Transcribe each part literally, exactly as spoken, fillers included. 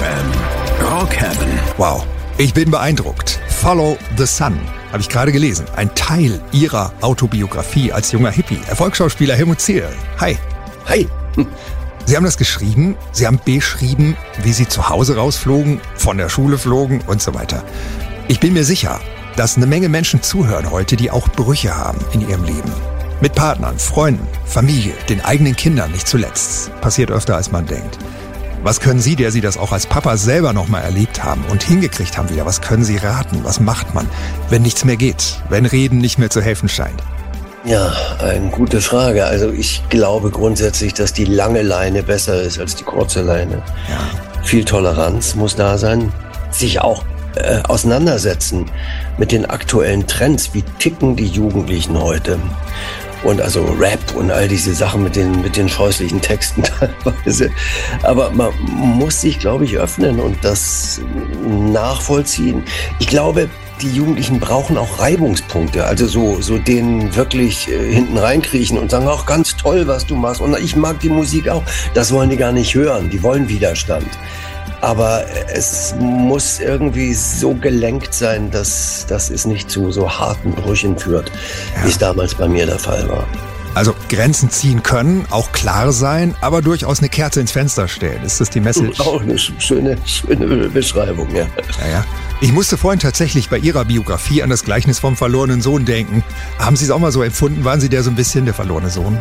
M. Rock Heaven. Wow, ich bin beeindruckt. Follow the Sun, habe ich gerade gelesen. Ein Teil Ihrer Autobiografie als junger Hippie. Erfolgsschauspieler Helmut Zierl. Hi. Hi. Sie haben das geschrieben, Sie haben beschrieben, wie Sie zu Hause rausflogen, von der Schule flogen und so weiter. Ich bin mir sicher, dass eine Menge Menschen zuhören heute, die auch Brüche haben in ihrem Leben. Mit Partnern, Freunden, Familie, den eigenen Kindern nicht zuletzt. Passiert öfter, als man denkt. Was können Sie, der Sie das auch als Papa selber nochmal erlebt haben und hingekriegt haben wieder, was können Sie raten? Was macht man, wenn nichts mehr geht? Wenn Reden nicht mehr zu helfen scheint? Ja, eine gute Frage. Also ich glaube grundsätzlich, dass die lange Leine besser ist als die kurze Leine. Ja. Viel Toleranz muss da sein. Sich auch äh, auseinandersetzen mit den aktuellen Trends. Wie ticken die Jugendlichen heute? Und also Rap und all diese Sachen mit den, mit den scheußlichen Texten teilweise. Aber man muss sich, glaube ich, öffnen und das nachvollziehen. Ich glaube, die Jugendlichen brauchen auch Reibungspunkte, also so, so denen wirklich äh, hinten reinkriechen und sagen, ach, ganz toll, was du machst. Und ich mag die Musik auch. Das wollen die gar nicht hören. Die wollen Widerstand. Aber es muss irgendwie so gelenkt sein, dass, dass es nicht zu so harten Brüchen führt, ja, wie es damals bei mir der Fall war. Also Grenzen ziehen können, auch klar sein, aber durchaus eine Kerze ins Fenster stellen. Ist das die Message? Auch eine schöne, schöne Beschreibung, ja. Ja, ja. Ich musste vorhin tatsächlich bei Ihrer Biografie an das Gleichnis vom verlorenen Sohn denken. Haben Sie es auch mal so empfunden? Waren Sie der so ein bisschen der verlorene Sohn?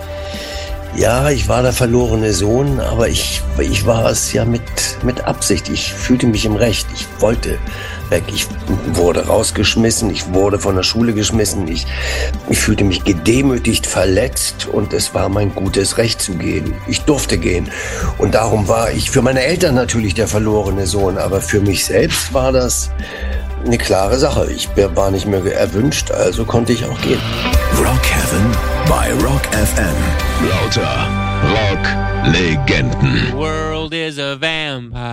Ja, ich war der verlorene Sohn, aber ich, ich war es ja mit, mit Absicht. Ich fühlte mich im Recht. Ich wollte weg. Ich wurde rausgeschmissen. Ich wurde von der Schule geschmissen. Ich, ich fühlte mich gedemütigt, verletzt und es war mein gutes Recht zu gehen. Ich durfte gehen. Und darum war ich für meine Eltern natürlich der verlorene Sohn, aber für mich selbst war das eine klare Sache. Ich war nicht mehr erwünscht, also konnte ich auch gehen. Rock Heaven bei Rock F M. Lauter Rock-Legenden. The world is a vampire.